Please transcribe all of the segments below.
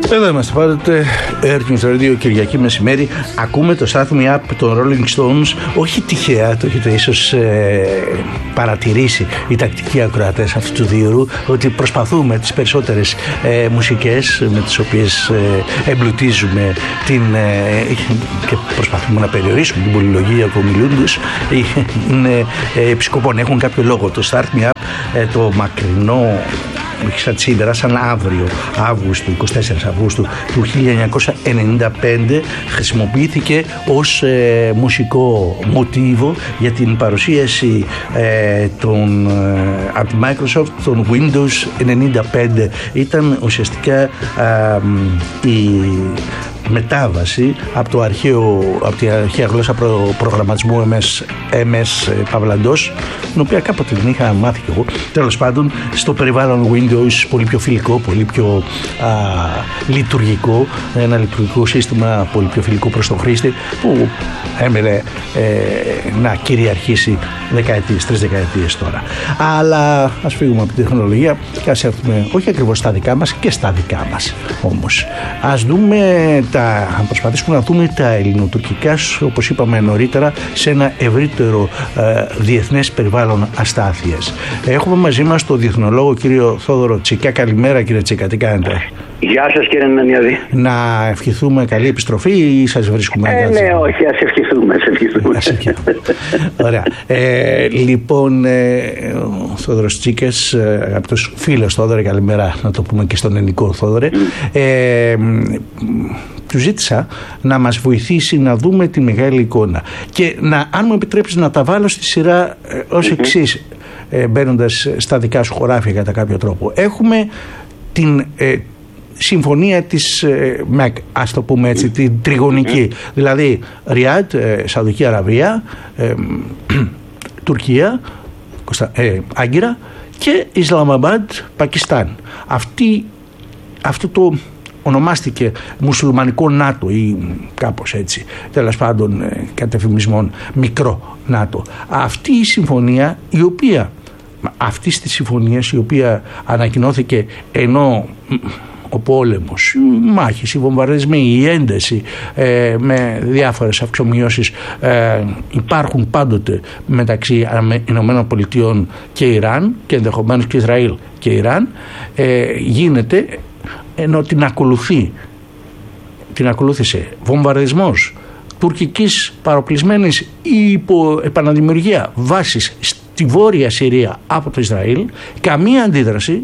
Εδώ είμαστε πάντοτε, Air Radio, Κυριακή μεσημέρι. Ακούμε το Start Me Up των Rolling Stones. Όχι τυχαία, το έχετε ίσως παρατηρήσει οι τακτικοί ακροατές αυτού του διορού, ότι προσπαθούμε τις περισσότερες μουσικές με τις οποίες εμπλουτίζουμε και προσπαθούμε να περιορίσουμε την πολυλογία του ομιλούντος. Είναι επισκοπών, έχουν κάποιο λόγο. Το Start Me Up, το μακρινό σαν σήμερα, σαν αύριο, Αύγουστο, 24 Αυγούστου του 1995, χρησιμοποιήθηκε ως μουσικό μοτίβο για την παρουσίαση από τη Microsoft των Windows 95. Ήταν ουσιαστικά η μετάβαση από την αρχαία γλώσσα προγραμματισμού MS Παυλαντός, την οποία κάποτε την είχα μάθει και εγώ, τέλος πάντων, στο περιβάλλον Windows, πολύ πιο φιλικό, πολύ πιο λειτουργικό, ένα λειτουργικό σύστημα πολύ πιο φιλικό προς τον χρήστη, που έμενε να κυριαρχήσει τρεις δεκαετίες τώρα. Αλλά ας φύγουμε από την τεχνολογία και ας έρθουμε όχι ακριβώς στα δικά μας, και στα δικά μας όμως. Ας προσπαθήσουμε να δούμε τα ελληνοτουρκικά, όπως είπαμε νωρίτερα, σε ένα ευρύτερο διεθνές περιβάλλον αστάθειας. Έχουμε μαζί μας τον διεθνολόγο κύριο Θόδωρο Τσίκα. Καλημέρα κύριε Τσίκα, τι κάνετε? Γεια σας κύριε Νανιάδη. Να ευχηθούμε καλή επιστροφή ή σας βρίσκουμε αγκάτια? Ναι, όχι, ας ευχηθούμε. Ωραία. Λοιπόν, ο Θόδωρος Τσίκας, αγαπητός φίλος Θόδωρε, καλημέρα να το πούμε και στον ελληνικό Θόδωρε. Του ζήτησα να μας βοηθήσει να δούμε τη μεγάλη εικόνα και αν μου επιτρέψεις να τα βάλω στη σειρά ως εξής, μπαίνοντας στα δικά σου χωράφια κατά κάποιο τρόπο. Έχουμε την συμφωνία της ΜΕΚ, ας το πούμε έτσι, την τριγωνική, δηλαδή Ριάντ, Σαουδική Αραβία, Τουρκία, Άγκυρα και Ισλαμαμπάντ, Πακιστάν. Αυτό το ονομάστηκε μουσουλμανικό ΝΑΤΟ ή κάπως έτσι, τέλος πάντων κατ' εφημισμόν μικρό ΝΑΤΟ. Αυτή η συμφωνία, αυτής της συμφωνίας, η οποία ανακοινώθηκε ενώ ο πόλεμος, οι μάχες, οι βομβαρδισμοί, η ένταση με διάφορες αυξομοιώσεις υπάρχουν πάντοτε μεταξύ Ηνωμένων Πολιτειών και Ιράν και ενδεχομένως και Ισραήλ και Ιράν, γίνεται ενώ την ακολούθησε βομβαρδισμός τουρκικής παροπλισμένης υπό επαναδημιουργία βάσης στη Βόρεια Συρία από το Ισραήλ, καμία αντίδραση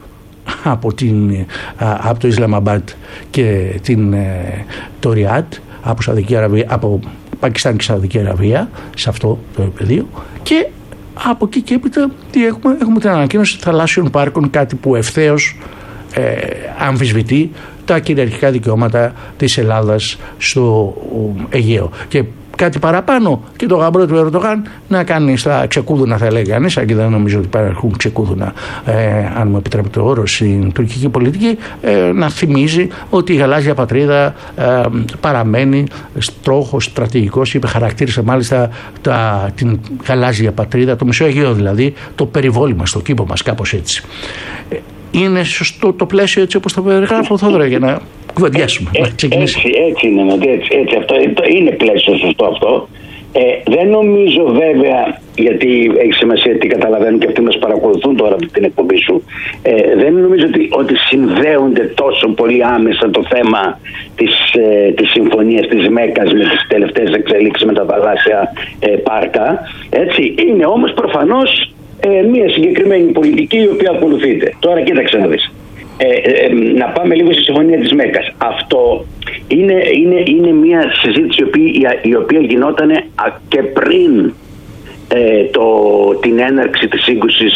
από το Ισλαμαμπάντ και το Ριάντ, από Πακιστάν και Σαουδική Αραβία, σε αυτό το πεδίο. Και από εκεί και έπειτα τι έχουμε την ανακοίνωση θαλάσσιων πάρκων, κάτι που ευθέως αμφισβητεί τα κυριαρχικά δικαιώματα της Ελλάδας στο Αιγαίο. Και κάτι παραπάνω, και το γαμπρό του Ερντογάν να κάνει στα ξεκούδουνα, θα έλεγε κανείς, και δεν νομίζω ότι υπάρχουν ξεκούδουνα, αν μου επιτρέπετε το όρο, στην τουρκική πολιτική, να θυμίζει ότι η γαλάζια πατρίδα παραμένει στόχος στρατηγικός. Χαρακτήρισε μάλιστα την γαλάζια πατρίδα, το Μεσαίο Αιγαίο δηλαδή, το περιβόλι μας, το κήπο μας, κάπως έτσι. Είναι σωστό το πλαίσιο έτσι όπως το περιγράφω, Θόδωρα, για να κουβεντιάσουμε? Έτσι είναι, έτσι, αυτό είναι πλαίσιο σωστό αυτό. Δεν νομίζω βέβαια, γιατί έχει σημασία τι καταλαβαίνουν και αυτοί μας παρακολουθούν τώρα από την εκπομπή σου, δεν νομίζω ότι συνδέονται τόσο πολύ άμεσα το θέμα της συμφωνίας της Μέκας με τις τελευταίες εξελίξεις με τα θαλάσσια πάρκα. Έτσι, είναι όμως προφανώς μια συγκεκριμένη πολιτική η οποία ακολουθείται. Τώρα κοίταξε να δεις. Να πάμε λίγο στη συμφωνία της Μέκας. Αυτό είναι μια συζήτηση η οποία γινόταν και πριν την έναρξη της σύγκρουσης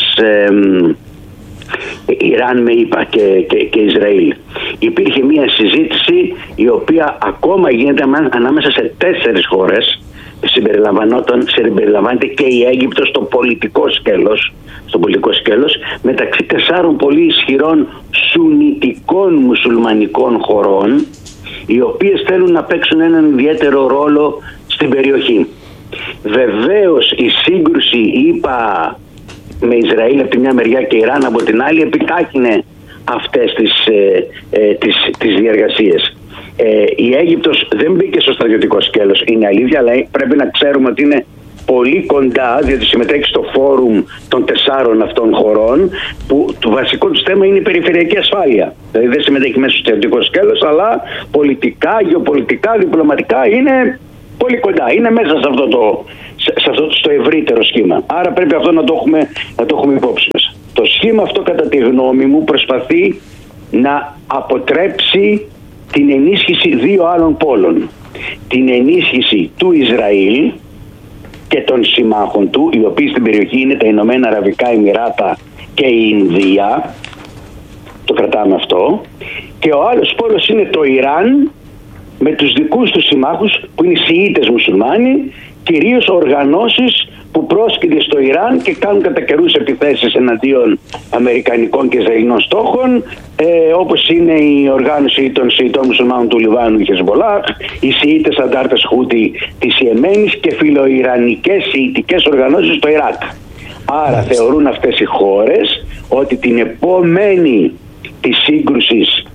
Ιράν με ΙΠΑ και Ισραήλ. Υπήρχε μια συζήτηση η οποία ακόμα γίνεται ανάμεσα σε 4 χώρες. Συμπεριλαμβάνεται και η Αίγυπτος στο πολιτικό σκέλος, μεταξύ 4 πολύ ισχυρών σουνιτικών μουσουλμανικών χωρών, οι οποίες θέλουν να παίξουν έναν ιδιαίτερο ρόλο στην περιοχή. Βεβαίως η σύγκρουση με Ισραήλ από τη μια μεριά και Ιράν από την άλλη επιτάχυνε αυτές τις διεργασίες. Η Αίγυπτος δεν μπήκε στο στρατιωτικό σκέλος, είναι αλήθεια, αλλά πρέπει να ξέρουμε ότι είναι πολύ κοντά, διότι συμμετέχει στο φόρουμ των 4 αυτών χωρών, που το βασικό του θέμα είναι η περιφερειακή ασφάλεια. Δηλαδή δεν συμμετέχει μέσα στο στρατιωτικό σκέλος, αλλά πολιτικά, γεωπολιτικά, διπλωματικά είναι πολύ κοντά. Είναι μέσα σε αυτό στο ευρύτερο σχήμα. Άρα πρέπει αυτό να το έχουμε υπόψη μας. Το σχήμα αυτό, κατά τη γνώμη μου, προσπαθεί να αποτρέψει την ενίσχυση 2 άλλων πόλων. Την ενίσχυση του Ισραήλ και των συμμάχων του, οι οποίοι στην περιοχή είναι τα Ηνωμένα Αραβικά Εμιράτα και η Ινδία. Το κρατάμε αυτό. Και ο άλλος πόλος είναι το Ιράν, με τους δικούς τους συμμάχους που είναι Σιήτες μουσουλμάνοι, κυρίως οργανώσεις που πρόσκειται στο Ιράν και κάνουν κατά καιρούς επιθέσεις εναντίον αμερικανικών και ισραηλινών στόχων, όπως είναι η οργάνωση των Σιητών μουσουλμάνων του Λιβάνου, η Χεσμολάχ, οι Σιήτες αντάρτες Χούτι της Ιεμένης και φιλοϊρανικές σιητικές οργανώσεις στο Ιράκ. Άρα θεωρούν αυτές οι χώρες ότι την επόμενη της σύγκρουσης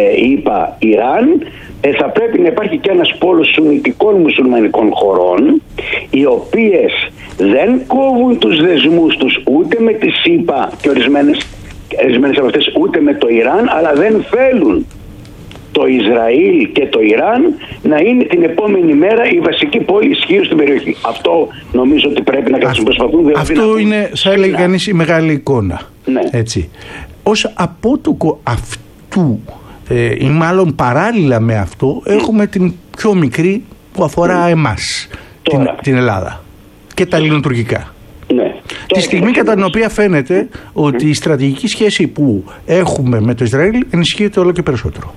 Ιράν θα πρέπει να υπάρχει και ένας πόλος σουννιτικών μουσουλμανικών χωρών, οι οποίες δεν κόβουν τους δεσμούς τους ούτε με τη ΣΥΠΑ και ορισμένες από αυτές ούτε με το Ιράν, αλλά δεν θέλουν το Ισραήλ και το Ιράν να είναι την επόμενη μέρα η βασική πόλη ισχύω στην περιοχή. Αυτό νομίζω ότι πρέπει να προσπαθούν. Αυτό είναι, θα έλεγε κανείς, η μεγάλη εικόνα. Ναι. Έτσι. Ως απότοκο αυτού, ή μάλλον παράλληλα με αυτό, έχουμε την πιο μικρή που αφορά εμάς, την Ελλάδα και τα ελληνοτουρκικά. Ναι. Τη στιγμή κατά την οποία φαίνεται ότι η στρατηγική σχέση που έχουμε με το Ισραήλ ενισχύεται όλο και περισσότερο.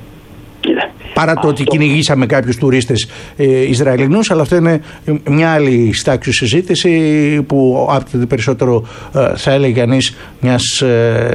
Παρά το ότι κυνηγήσαμε κάποιους τουρίστες Ισραηλινούς, αλλά αυτό είναι μια άλλη στάξιο συζήτηση που άπτεται περισσότερο, θα έλεγε κανείς, μιας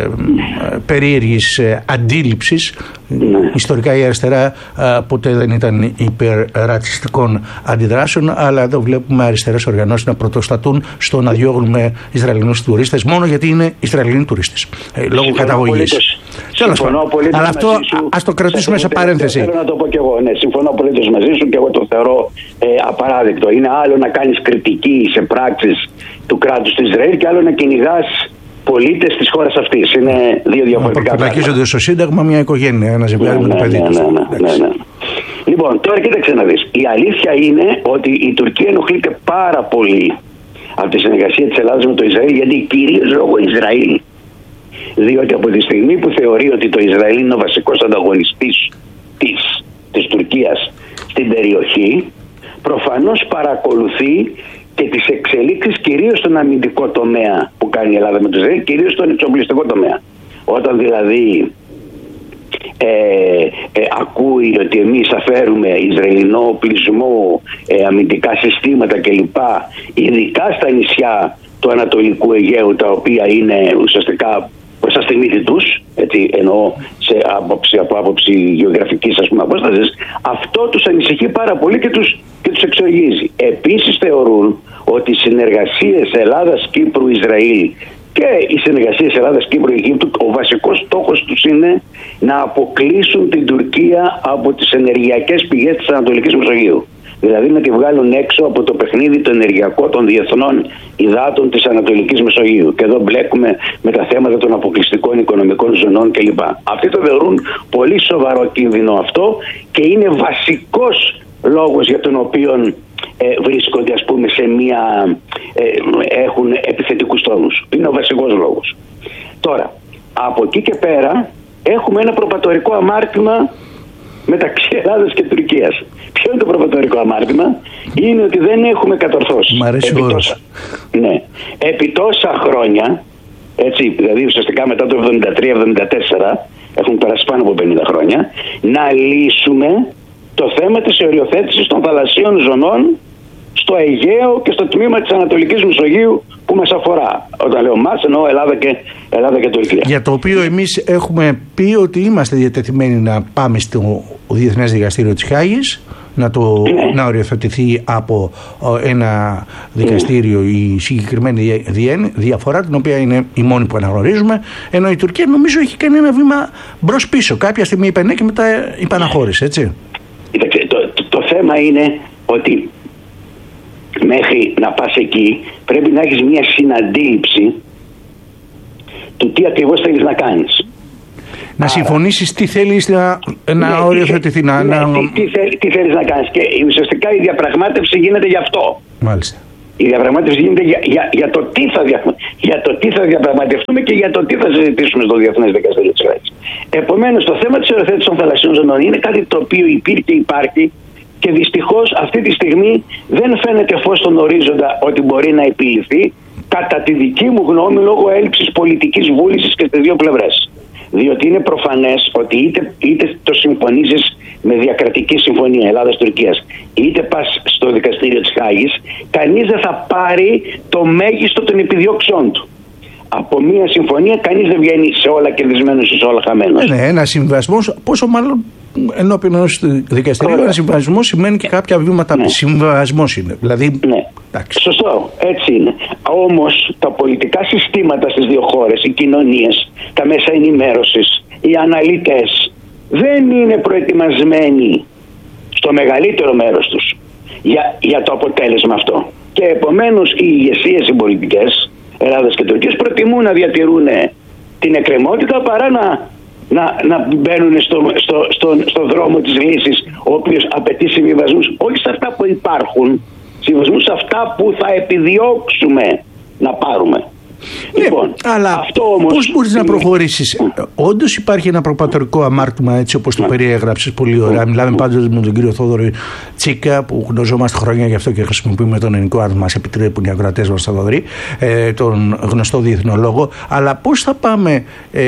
περίεργης αντίληψης. Ιστορικά η αριστερά ποτέ δεν ήταν υπέρ ρατσιστικών αντιδράσεων, αλλά εδώ βλέπουμε αριστερές οργανώσεις να πρωτοστατούν στο να διώγνουμε Ισραηλινούς τουρίστες μόνο γιατί είναι Ισραηλινοί τουρίστες, λόγω καταγωγής. Αλλά αυτό ας το κρατήσουμε σε παρένθεση. Θέλω να το πω κι εγώ. Ναι, συμφωνώ απολύτως μαζί σου και εγώ το θεωρώ απαράδεκτο. Είναι άλλο να κάνεις κριτική σε πράξεις του κράτους του Ισραήλ και άλλο να κυνηγάς πολίτες της χώρας αυτής. Είναι δύο διαφορετικά πράγματα. Φυλακίζονται στο Σύνταγμα μια οικογένεια, ένα ζευγάρι με το παιδί τους. Λοιπόν, τώρα κοίταξε να δεις. Η αλήθεια είναι ότι η Τουρκία ενοχλείται πάρα πολύ από τη συνεργασία της Ελλάδας με το Ισραήλ, γιατί κυρίως λόγω Ισραήλ. Διότι από τη στιγμή που θεωρεί ότι το Ισραήλ είναι ο βασικός ανταγωνιστής της Τουρκίας στην περιοχή, προφανώς παρακολουθεί και τις εξελίξεις κυρίως στον αμυντικό τομέα που κάνει η Ελλάδα με το Ισραήλ, κυρίως στον εξοπλιστικό τομέα. Όταν δηλαδή ακούει ότι εμείς θα φέρουμε Ισραηλινό οπλισμό, αμυντικά συστήματα κλπ, ειδικά στα νησιά του Ανατολικού Αιγαίου, τα οποία είναι ουσιαστικά μπροστά στη μύτη τους, έτσι, εννοώ από άποψη γεωγραφικής απόστασης, αυτό τους ανησυχεί πάρα πολύ και τους εξοργίζει. Επίσης θεωρούν ότι οι συνεργασίες Ελλάδας-Κύπρου-Ισραήλ και οι συνεργασίες Ελλάδας-Κύπρου-Αιγύπτου, ο βασικός στόχος τους είναι να αποκλείσουν την Τουρκία από τις ενεργειακές πηγές της Ανατολικής Μεσογείου. Δηλαδή να τη βγάλουν έξω από το παιχνίδι το ενεργειακό των διεθνών υδάτων της Ανατολικής Μεσογείου. Και εδώ μπλέκουμε με τα θέματα των αποκλειστικών οικονομικών ζωνών κλπ. Αυτοί το θεωρούν πολύ σοβαρό κίνδυνο αυτό και είναι βασικός λόγος για τον οποίο βρίσκονται, ας πούμε, σε μια έχουν επιθετικούς τόνους. Είναι ο βασικός λόγος. Τώρα, από εκεί και πέρα έχουμε ένα προπατορικό αμάρτημα μεταξύ Ελλάδας και Τουρκίας. Ποιο είναι το προπατορικό αμάρτημα? Είναι ότι δεν έχουμε κατορθώσει. Μ' αρέσει επί τόσα χρόνια, έτσι, δηλαδή ουσιαστικά μετά το 73-74, έχουν περάσει πάνω από 50 χρόνια, να λύσουμε το θέμα της οριοθέτησης των θαλασσίων ζωνών στο Αιγαίο και στο τμήμα της Ανατολικής Μεσογείου που μας αφορά. Όταν λέω μας, εννοώ Ελλάδα και Τουρκία. Για το οποίο εμείς έχουμε πει ότι είμαστε διατεθειμένοι να πάμε στο Διεθνές Δικαστήριο της Χάγης να οριοθετηθεί από ένα δικαστήριο η συγκεκριμένη διαφορά, την οποία είναι η μόνη που αναγνωρίζουμε, ενώ η Τουρκία νομίζω έχει κάνει ένα βήμα μπρος πίσω. Κάποια στιγμή είπε ναι και μετά υπαναχώρησε, έτσι. Το θέμα είναι ότι μέχρι να πας εκεί πρέπει να έχεις μια συναντήληψη του τι ακριβώς θέλεις να κάνεις. Να συμφωνήσεις τι θέλεις να οριοθετηθεί. Τι θέλεις να κάνεις. Και ουσιαστικά η διαπραγμάτευση γίνεται γι' αυτό. Μάλιστα. Η διαπραγμάτευση γίνεται για το τι θα διαπραγματευτούμε και για το τι θα συζητήσουμε στο Διεθνές Δικαστήριο της Χάγης. Επομένως, το θέμα της οριοθέτησης των θαλασσίων ζωνών είναι κάτι το οποίο υπήρχε, υπάρχει και δυστυχώς αυτή τη στιγμή δεν φαίνεται φως στον ορίζοντα ότι μπορεί να επιληθεί, κατά τη δική μου γνώμη, λόγω έλλειψης πολιτικής βούλησης και στις δύο πλευρές. Διότι είναι προφανές ότι είτε το συμφωνήσεις με διακρατική συμφωνία Ελλάδας-Τουρκίας, είτε πας στο δικαστήριο της Χάγης, κανείς δεν θα πάρει το μέγιστο των επιδιώξεων του. Από μια συμφωνία κανείς δεν βγαίνει σε όλα κερδισμένος ή σε όλα χαμένος. Ναι, ένα συμβασμός, πόσο μάλλον ενώπιον ενός δικαστηρίου, ένα συμβασμό σημαίνει και κάποια βήματα. Συμβασμός είναι. Δηλαδή, ναι. Εντάξει. Σωστό, έτσι είναι. Όμως τα πολιτικά συστήματα στις δύο χώρες, οι κοινωνίες, τα μέσα ενημέρωσης, οι αναλυτές δεν είναι προετοιμασμένοι στο μεγαλύτερο μέρος τους για το αποτέλεσμα αυτό. Και επομένως οι ηγεσίες, οι πολιτικές Ελλάδας και Τουρκίας προτιμούν να διατηρούν την εκκρεμότητα παρά να μπαίνουν στον δρόμο της λύσης, ο οποίος απαιτεί συμβιβασμούς, όχι σε αυτά που υπάρχουν, συμβιβασμούς σε αυτά που θα επιδιώξουμε να πάρουμε. Λοιπόν, αλλά αυτό όμως, πώς μπορείς να προχωρήσεις? Όντως υπάρχει ένα προπατορικό αμάρτημα, έτσι όπως το περιέγραψες πολύ ωραία. Μιλάμε πάντως με τον κύριο Θόδωρο Τσίκα, που γνωριζόμαστε χρόνια, γι' αυτό και χρησιμοποιούμε τον ελληνικό άρθρο, μας επιτρέπουν οι ακροατές μας Θοδωρή, τον γνωστό διεθνολόγο. Αλλά πώς θα πάμε,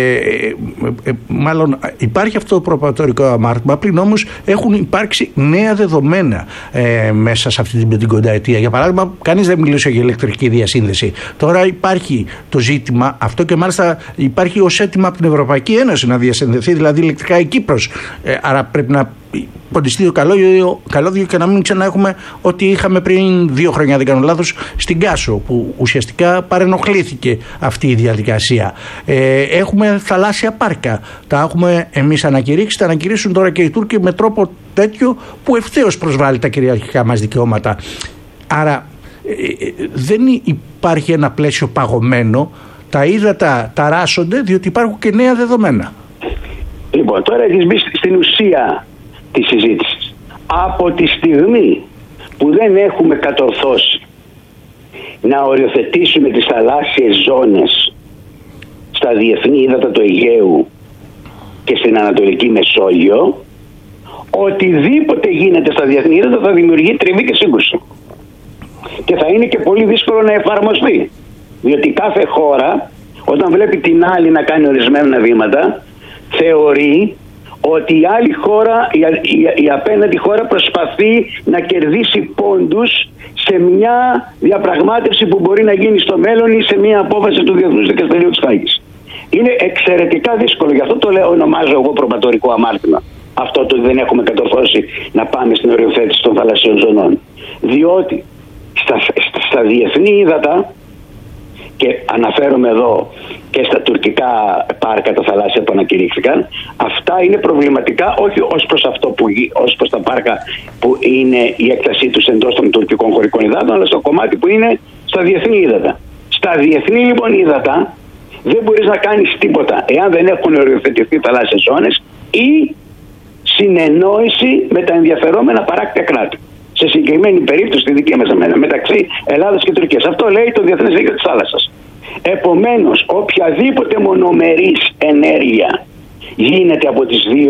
μάλλον υπάρχει αυτό το προπατορικό αμάρτημα, πριν όμως έχουν υπάρξει νέα δεδομένα μέσα σε αυτή την 50ετία. Για παράδειγμα, κανείς δεν μιλούσε για ηλεκτρική διασύνδεση. Τώρα υπάρχει το ζήτημα αυτό και μάλιστα υπάρχει ως αίτημα από την Ευρωπαϊκή Ένωση να διασυνδεθεί δηλαδή ηλεκτρικά η Κύπρος. Άρα πρέπει να ποντιστεί το καλώδιο και να μην ξαναέχουμε ό,τι είχαμε πριν 2 χρόνια, δεν κάνω λάθος, στην Κάσο, που ουσιαστικά παρενοχλήθηκε αυτή η διαδικασία. Έχουμε θαλάσσια πάρκα, τα έχουμε εμείς ανακηρύξει, τα ανακηρύσουν τώρα και οι Τούρκοι με τρόπο τέτοιο που ευθέως προσβάλλει τα κυριαρχικά μας δικαιώματα. Άρα δεν υπάρχει ένα πλαίσιο παγωμένο, τα ύδατα ταράσσονται διότι υπάρχουν και νέα δεδομένα. Λοιπόν, τώρα έχεις μπει στην ουσία της συζήτησης. Από τη στιγμή που δεν έχουμε κατορθώσει να οριοθετήσουμε τις θαλάσσιες ζώνες στα διεθνή ύδατα του Αιγαίου και στην Ανατολική Μεσόγειο, οτιδήποτε γίνεται στα διεθνή ύδατα θα δημιουργεί τριβή και σύγκρουση. Και θα είναι και πολύ δύσκολο να εφαρμοστεί. Διότι κάθε χώρα, όταν βλέπει την άλλη να κάνει ορισμένα βήματα, θεωρεί ότι η άλλη χώρα, η απέναντι χώρα προσπαθεί να κερδίσει πόντους σε μια διαπραγμάτευση που μπορεί να γίνει στο μέλλον ή σε μια απόφαση του Διεθνούς Δικαστηρίου της Χάγης. Είναι εξαιρετικά δύσκολο, γι' αυτό το λέω, ονομάζω εγώ προπατορικό αμάρτημα. Αυτό το δεν έχουμε κατορθώσει να πάμε στην οριοθέτηση των θαλασσίων ζωνών. Διότι στα διεθνή ύδατα, και αναφέρομαι εδώ και στα τουρκικά πάρκα, τα θαλάσσια που ανακηρύχθηκαν, αυτά είναι προβληματικά όχι ως προς τα πάρκα που είναι η έκτασή τους εντός των τουρκικών χωρικών υδάτων, αλλά στο κομμάτι που είναι στα διεθνή ύδατα. Στα διεθνή λοιπόν ύδατα δεν μπορείς να κάνεις τίποτα εάν δεν έχουν οριοθετηθεί θαλάσσιες ζώνες ή συνεννόηση με τα ενδιαφερόμενα παράκτια κράτη. Σε συγκεκριμένη περίπτωση, τη δική μας μεταξύ Ελλάδας και Τουρκίας. Αυτό λέει το Διεθνές Δίκαιο της Θάλασσας. Επομένως, οποιαδήποτε μονομερής ενέργεια γίνεται από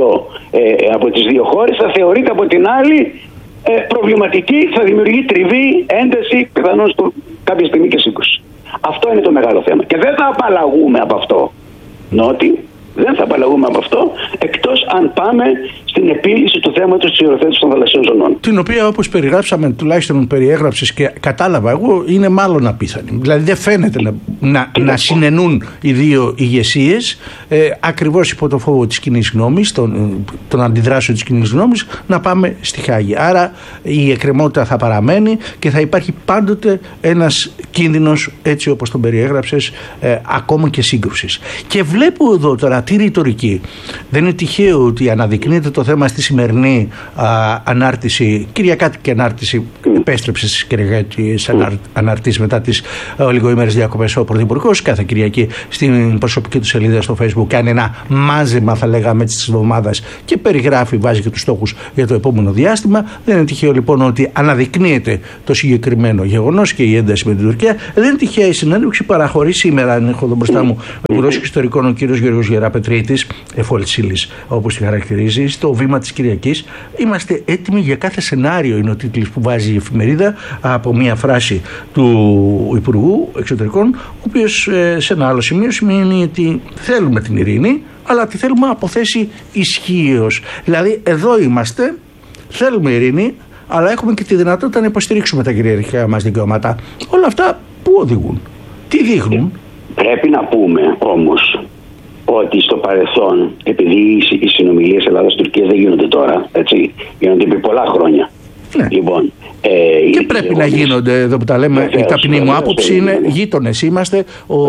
τις δύο χώρες θα θεωρείται από την άλλη προβληματική, θα δημιουργεί τριβή, ένταση, πιθανώς κάποια στιγμή και σύγκρουση. Αυτό είναι το μεγάλο θέμα. Και δεν θα απαλλαγούμε από αυτό. Νότι, δεν θα απαλλαγούμε από αυτό, εκτός αν πάμε στην επίλυση του θέματος της υιοθέτησης των θαλασσίων ζωνών. Την οποία, όπως περιγράψαμε, τουλάχιστον περιέγραψες και κατάλαβα εγώ, είναι μάλλον απίθανη. Δηλαδή δεν φαίνεται να συνενούν οι δύο ηγεσίες, ακριβώς υπό το φόβο της κοινής γνώμης, των αντιδράσεων της κοινής γνώμης, να πάμε στη Χάγη. Άρα η εκκρεμότητα θα παραμένει και θα υπάρχει πάντοτε ένας κίνδυνος, έτσι όπως τον περιέγραψες, ακόμα και σύγκρουσης. Και βλέπω εδώ τώρα τη ρητορική. Δεν είναι τυχαίο ότι αναδεικνύεται το θέμα στη σημερινή ανάρτηση, κυριακάτικη ανάρτηση, επέστρεψε στις κυριακάτικες αναρτήσεις μετά τις λιγοήμερες διακοπές ο Πρωθυπουργός, κάθε Κυριακή στην προσωπική του σελίδα στο Facebook κάνει ένα μάζεμα, θα λέγαμε, της εβδομάδας και περιγράφει, βάζει και τους στόχους για το επόμενο διάστημα. Δεν είναι τυχαίο λοιπόν ότι αναδεικνύεται το συγκεκριμένο γεγονός και η ένταση με την Τουρκία. Δεν είναι τυχαία η συνέντευξη παραχωρεί σήμερα, αν έχω εδώ μπροστά μου, ο Υπουργός Εξωτερικών, ο κύριος Γιώργος Γεραπετρίτης, εφολσίλης όπως τη χαρακτηρίζει, στο βήμα της Κυριακής. Είμαστε έτοιμοι για κάθε σενάριο, είναι ο τίτλος που βάζει η εφημερίδα, από μια φράση του Υπουργού Εξωτερικών, ο οποίος σε ένα άλλο σημείο σημαίνει ότι θέλουμε την ειρήνη, αλλά τη θέλουμε από θέση ισχύως. Δηλαδή εδώ είμαστε, θέλουμε ειρήνη, αλλά έχουμε και τη δυνατότητα να υποστηρίξουμε τα κυριαρχικά μας δικαιώματα. Όλα αυτά πού οδηγούν, τι δείχνουν? Πρέπει να πούμε όμως ότι στο παρελθόν, επειδή οι συνομιλίες Ελλάδας-Τουρκίας δεν γίνονται τώρα, έτσι, γίνονται επί πολλά χρόνια. Ναι. Λοιπόν, και πρέπει να γίνονται, εδώ που τα λέμε, η ταπεινή μου άποψη είναι γείτονες είμαστε.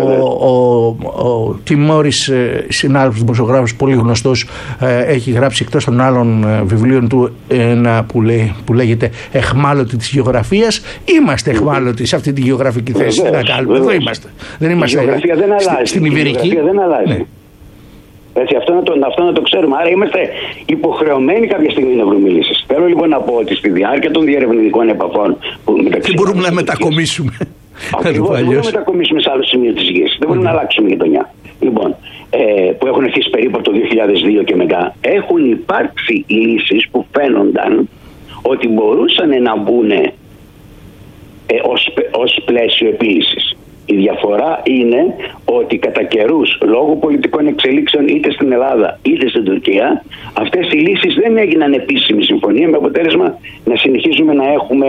Ο Τιμώρης, συνάδελφος δημοσιογράφος, πολύ γνωστός, έχει γράψει εκτός των άλλων βιβλίων του ένα που λέγεται «Εχμάλωτοι της γεωγραφίας». Είμαστε εχμάλωτοι σε αυτή τη γεωγραφική θέση. Τι να κάνουμε, εδώ είμαστε. Δεν είμαστε στην Ιβηρική. Δεν αλλάζει. Έτσι, αυτό να το ξέρουμε. Άρα είμαστε υποχρεωμένοι κάποια στιγμή να βρούμε λύσεις. Θέλω λοιπόν να πω ότι στη διάρκεια των διερευνητικών επαφών δεν μπορούμε να μετακομίσουμε. Ακριβώς, δεν μπορούμε να μετακομίσουμε σε άλλο σημείο της γης. Δεν μπορούμε να αλλάξουμε γειτονιά. Λοιπόν, που έχουν αρχίσει περίπου από το 2002 και μετά, έχουν υπάρξει λύσεις που φαίνονταν ότι μπορούσαν να μπουν ως πλαίσιο επίλυσης. Η διαφορά είναι ότι κατά καιρούς, λόγω πολιτικών εξελίξεων είτε στην Ελλάδα είτε στην Τουρκία, αυτές οι λύσεις δεν έγιναν επίσημη συμφωνία, με αποτέλεσμα να συνεχίζουμε να έχουμε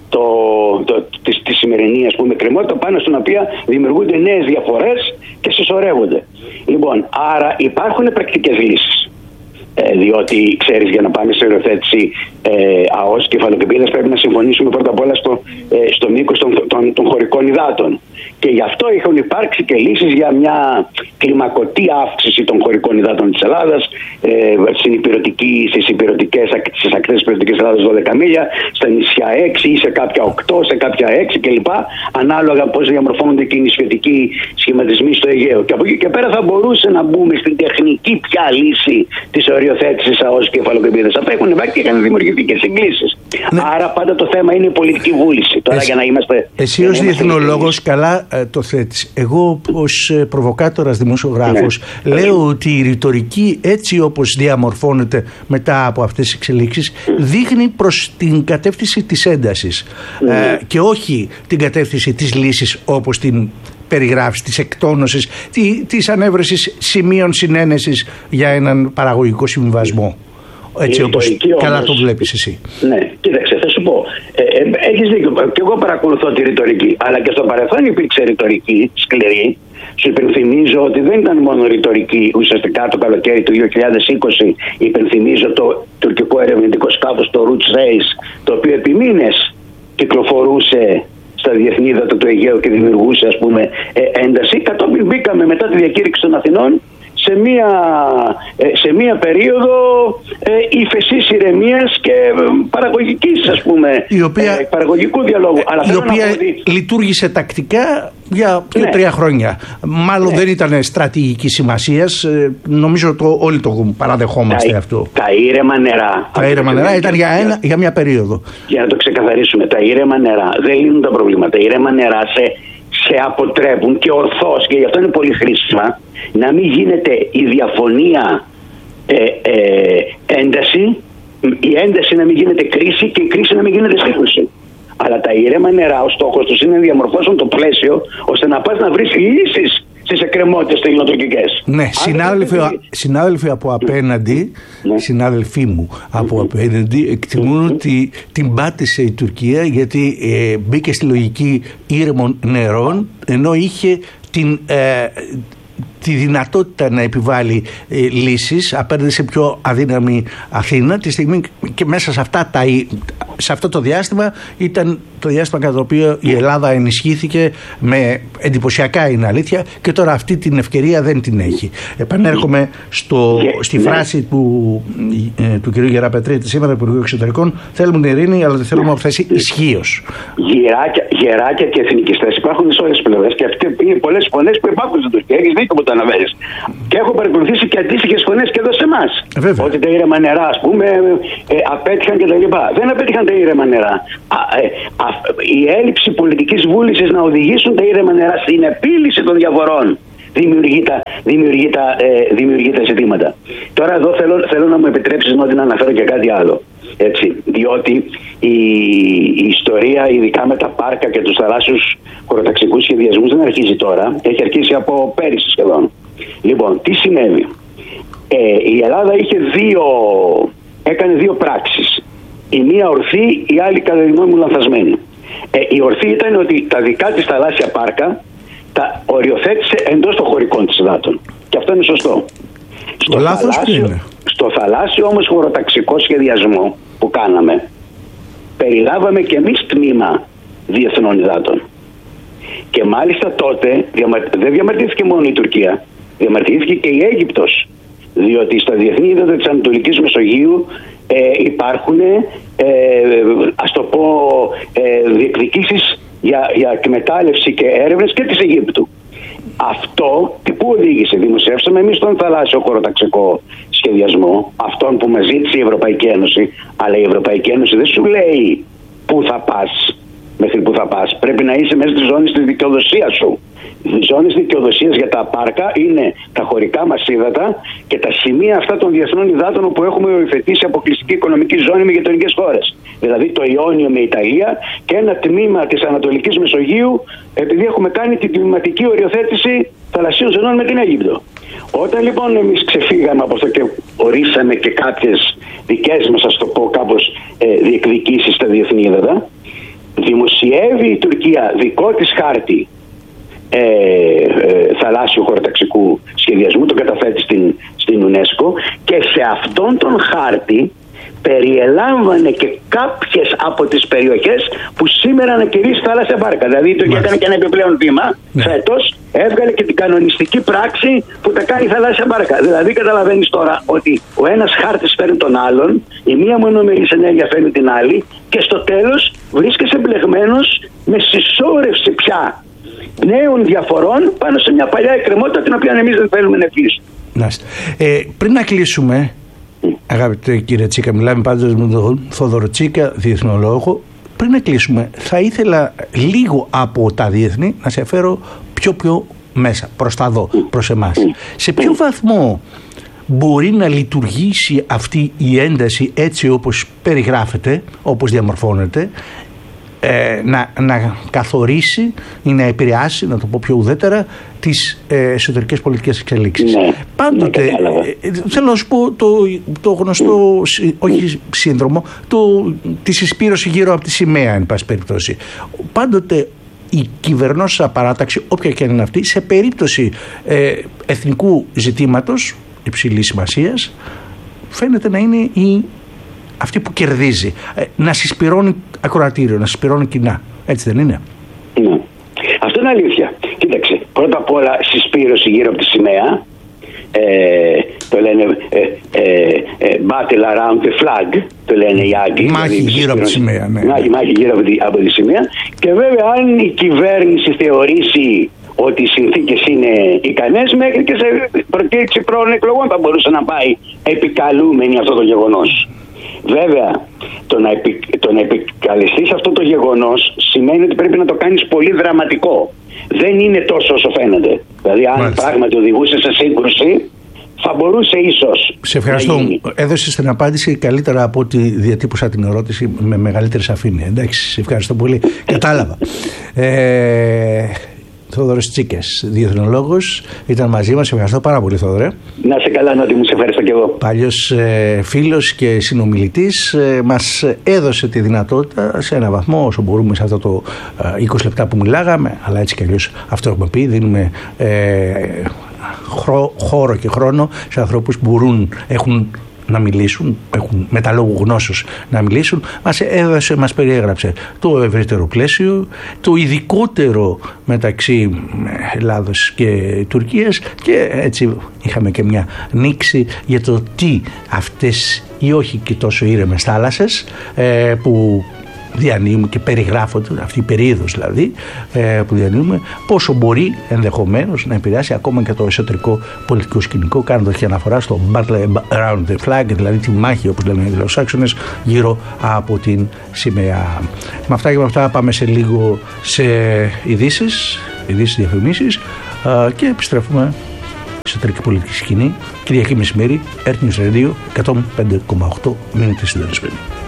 τη σημερινή, ας πούμε, κρεμότητα, πάνω στην οποία δημιουργούνται νέες διαφορές και συσσωρεύονται. Λοιπόν, άρα υπάρχουν πρακτικές λύσεις. Διότι ξέρεις, για να πάμε σε υιοθέτηση ΑΟΣ κεφαλοκρηπίδας πρέπει να συμφωνήσουμε πρώτα απ' όλα στο μήκος των χωρικών υδάτων. Και γι' αυτό έχουν υπάρξει και λύσεις για μια κλιμακωτή αύξηση των χωρικών υδάτων της Ελλάδας, στις ακτές υπηρετικής Ελλάδας 12 μίλια, στα νησιά 6 ή σε κάποια 8, σε κάποια 6 κλπ. Ανάλογα πώς διαμορφώνονται και οι νησιωτικοί σχηματισμοί στο Αιγαίο. Και από εκεί και πέρα θα μπορούσε να μπούμε στην τεχνική πια λύση της οριοθέτησης ΑΟΣ κεφαλοκρηπίδας. Αυτά έχουν υπάρξει και είχαν δημιουργηθεί και συγκλήσεις. Ναι. Άρα πάντα το θέμα είναι η πολιτική βούληση. Τώρα για να είμαστε. Εσύ ως διεθνολόγος καλά το θέτεις. Εγώ ως προβοκάτορας δημοσιογράφος λέω ότι η ρητορική έτσι όπως διαμορφώνεται μετά από αυτές τις εξελίξεις δείχνει προς την κατεύθυνση της έντασης και όχι την κατεύθυνση της λύσης όπως την περιγράφεις, της εκτόνωσης, της ανέβρεσης σημείων συνένεσης για έναν παραγωγικό συμβιβασμό. Έτσι όπως καλά το βλέπεις εσύ. Ναι, κοίταξε, θα σου πω. Έχεις δίκιο. Και εγώ παρακολουθώ τη ρητορική. Αλλά και στο παρελθόν υπήρξε ρητορική σκληρή. Σου υπενθυμίζω ότι δεν ήταν μόνο ρητορική. Ουσιαστικά το καλοκαίρι του 2020 υπενθυμίζω το τουρκικό ερευνητικό σκάφος, το Roots Race, το οποίο επί μήνες κυκλοφορούσε στα διεθνή ύδατα του Αιγαίου και δημιουργούσε, ας πούμε, ένταση. Κατόπιν μπήκαμε μετά τη διακήρυξη των Αθηνών σε μία περίοδο υφεσής ηρεμίας και παραγωγικής, ας πούμε, παραγωγικού διαλόγου. Αλλά η οποία λειτουργήσε τακτικά για 2-3 χρόνια. Μάλλον δεν ήταν στρατηγική σημασίας. Νομίζω όλοι το παραδεχόμαστε αυτό. Τα ήρεμα νερά. Τα ήρεμα νερά ήταν για μια περίοδο. Για να το ξεκαθαρίσουμε, τα ήρεμα νερά δεν λύνουν τα προβλήματα. Τα ήρεμα νερά σε αποτρέπουν και ορθώς, και γι' αυτό είναι πολύ χρήσιμα, να μην γίνεται η διαφωνία ένταση, η ένταση να μην γίνεται κρίση και η κρίση να μην γίνεται σύγκρουση. Αλλά τα ήρεμα νερά, ο στόχος τους είναι να διαμορφώσουν το πλαίσιο ώστε να πας να βρεις λύσεις στις εκκρεμότητες ελληνοτουρκικές. Ναι, συνάδελφοι από απέναντι, συνάδελφοί μου από απέναντι εκτιμούν ότι την πάτησε η Τουρκία γιατί μπήκε στη λογική ήρεμων νερών, ενώ είχε τη δυνατότητα να επιβάλλει λύσεις απέναντι σε πιο αδύναμη Αθήνα, τη στιγμή και μέσα σε αυτό το διάστημα ήταν το διάστημα κατά το οποίο η Ελλάδα ενισχύθηκε με εντυπωσιακά, είναι αλήθεια, και τώρα αυτή την ευκαιρία δεν την έχει. Επανέρχομαι στη φράση του κ. Γεραπετρίτη σήμερα, Υπουργού Εξωτερικών: θέλουμε την ειρήνη, αλλά δεν θέλουμε θέση ισχύως. Γεράκια και εθνικιστές υπάρχουν σε όλες τις πλευρές, και αυτές είναι πολλές φωνές που υπάρχουν στην Τουρκία. Έχεις δίκιο που το αναφέρεις. Και έχω παρακολουθήσει και αντίστοιχες φωνές και εδώ σε εμάς. Ότι τα ήρεμα νερά, ας πούμε, απέτυχαν κτλ. Δεν απέτυχαν τα ήρεμα νερά. Η έλλειψη πολιτικής βούλησης να οδηγήσουν τα ήρεμα νερά στην επίλυση των διαφορών δημιουργεί τα ζητήματα. Τώρα εδώ θέλω να μου επιτρέψεις να αναφέρω και κάτι άλλο. Έτσι, διότι η ιστορία, ειδικά με τα πάρκα και τους θαλάσσιους χωροταξικούς σχεδιασμούς, δεν αρχίζει τώρα, έχει αρχίσει από πέρυσι σχεδόν. Λοιπόν, τι συνέβη? Η Ελλάδα έκανε δύο πράξεις. Η μία ορθή, η άλλη κατά τη γνώμη μου λανθασμένη. Η ορθή ήταν ότι τα δικά της θαλάσσια πάρκα τα οριοθέτησε εντός των χωρικών της υδάτων. Και αυτό είναι σωστό. Στο θαλάσσιο όμως χωροταξικό σχεδιασμό που κάναμε, περιλάβαμε και εμείς τμήμα διεθνών υδάτων. Και μάλιστα τότε δεν διαμαρτυρήθηκε μόνο η Τουρκία, διαμαρτυρήθηκε και η Αίγυπτος. Διότι στα διεθνή ύδατα της Ανατολικής Μεσογείου υπάρχουν, ας το πω, διεκδικήσεις για εκμετάλλευση και έρευνες και της Αιγύπτου. Αυτό τι που οδήγησε? Δημοσιεύσαμε εμείς τον θαλάσσιο χωροταξικό σχεδιασμό, αυτόν που μας ζήτησε η Ευρωπαϊκή Ένωση, αλλά η Ευρωπαϊκή Ένωση δεν σου λέει πού θα πας, μέχρι πού θα πας. Πρέπει να είσαι μέσα στη ζώνη της δικαιοδοσίας σου. Οι ζώνες δικαιοδοσίας για τα πάρκα είναι τα χωρικά μας ύδατα και τα σημεία αυτά των διεθνών υδάτων όπου έχουμε οριοθετήσει αποκλειστική οικονομική ζώνη με γειτονικές χώρες. Δηλαδή το Ιόνιο με Ιταλία και ένα τμήμα της Ανατολικής Μεσογείου, επειδή έχουμε κάνει την κλιματική οριοθέτηση θαλασσίων ζωνών με την Αίγυπτο. Όταν λοιπόν εμείς ξεφύγαμε από αυτό και ορίσαμε και κάποιες δικές μας, ας το πω κάπως, διεκδικήσεις στα διεθνή ύδατα, δημοσιεύει η Τουρκία δικό της χάρτη θαλάσσιου χωροταξικού σχεδιασμού, τον καταθέτει στην UNESCO, και σε αυτόν τον χάρτη περιελάμβανε και κάποιες από τις περιοχές που σήμερα ανακηρύσσει θάλασσια πάρκα. Δηλαδή το έκανε και ένα επιπλέον βήμα. Φέτος έβγαλε και την κανονιστική πράξη που τα κάνει θαλάσσια πάρκα. Δηλαδή καταλαβαίνεις τώρα ότι ο ένας χάρτης φέρνει τον άλλον, η μία μονομερής ενέργεια φέρνει την άλλη, και στο τέλος βρίσκεσαι μπλεγμένος με συσσόρευση πια νέων διαφορών πάνω σε μια παλιά εκκρεμότητα την οποία εμείς δεν θέλουμε να κλείσουμε. Πριν να κλείσουμε, αγαπητέ κύριε Τσίκα, μιλάμε πάντως με τον Θόδωρο Τσίκα, διεθνολόγο. Πριν να κλείσουμε, θα ήθελα λίγο από τα διεθνή να σε φέρω πιο μέσα, προς τα δω, προς εμάς. Σε ποιο βαθμό μπορεί να λειτουργήσει αυτή η ένταση έτσι όπως περιγράφεται, όπως διαμορφώνεται, να καθορίσει ή να επηρεάσει, να το πω πιο ουδέτερα, τις εσωτερικές πολιτικές εξελίξεις. Πάντοτε θέλω να σου πω το γνωστό, όχι σύνδρομο, τη συσπήρωση γύρω από τη σημαία, εν πάση περιπτώσει. Πάντοτε η κυβερνώσα παράταξη, όποια και είναι αυτή, σε περίπτωση εθνικού ζητήματος υψηλής σημασίας, φαίνεται να είναι αυτή που κερδίζει, να συσπηρώνει ακροατήριο, να συσπηρώνει κοινά. Έτσι δεν είναι? Ναι. Αυτό είναι αλήθεια. Κοίταξε, πρώτα απ' όλα συσπήρωση γύρω από τη σημαία, το λένε battle around the flag, το λένε οι Άγγλοι. Μάχη γύρω από τη σημαία. Ναι. Μάχη γύρω από τη σημαία. Και βέβαια αν η κυβέρνηση θεωρήσει ότι οι συνθήκες είναι ικανές, μέχρι και σε προκήρυξη πρώην εκλογών θα μπορούσε να πάει επικαλούμενη αυτό το γεγονός. Βέβαια, το να επικαλεστείς αυτό το γεγονός σημαίνει ότι πρέπει να το κάνεις πολύ δραματικό. Δεν είναι τόσο όσο φαίνεται. Δηλαδή, αν πράγματι οδηγούσε σε σύγκρουση, θα μπορούσε ίσως. Σε ευχαριστώ. Έδωσες την απάντηση καλύτερα από ό,τι διατύπωσα την ερώτηση, με μεγαλύτερη σαφήνεια. Εντάξει, σε ευχαριστώ πολύ. Κατάλαβα. Θόδωρος Τσίκες, διεθνολόγος, ήταν μαζί μας. Ευχαριστώ πάρα πολύ, Θόδωρε. Να είσαι καλά, Νότι μου, σε ευχαριστώ και εγώ. Παλιός φίλος και συνομιλητής, μας έδωσε τη δυνατότητα σε έναν βαθμό, όσο μπορούμε, σε αυτό το 20 λεπτά που μιλάγαμε, αλλά έτσι κι αλλιώς αυτό έχουμε πει, δίνουμε χώρο και χρόνο σε ανθρώπους που έχουν να μιλήσουν, έχουν με τα λόγου γνώσεως να μιλήσουν. Μας περιέγραψε το ευρύτερο πλαίσιο, το ειδικότερο μεταξύ Ελλάδος και Τουρκίας, και έτσι είχαμε και μια νήξη για το τι αυτές οι όχι και τόσο ήρεμες θάλασσες που διανύουμε και περιγράφονται, αυτή η περίοδος δηλαδή που διανύουμε, πόσο μπορεί ενδεχομένως να επηρεάσει ακόμα και το εσωτερικό πολιτικό σκηνικό, κάνοντας και αναφορά στο Battle Around the Flag, δηλαδή τη μάχη, όπως λένε οι Αγγλοσάξονες, γύρω από την σημαία. Με αυτά και με αυτά πάμε σε λίγο σε ειδήσεις, διαφημίσεις, και επιστρέφουμε εσωτερική πολιτική σκηνή, Κυριακή μεσημέρι, Earth News Radio 105,8. Μείνετε συντονισμένοι.